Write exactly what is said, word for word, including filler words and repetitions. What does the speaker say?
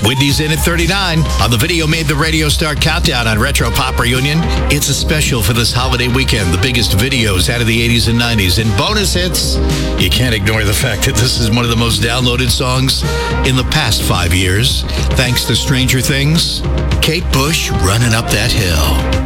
Whitney's in at thirty-nine. On the Video Made the Radio Star Countdown on Retro Pop Reunion, it's a special for this holiday weekend. The biggest videos out of the eighties and nineties. And bonus hits, you can't ignore the fact that this is one of the most downloaded songs in the past five years. Thanks to Stranger Things, Kate Bush, Running Up That Hill.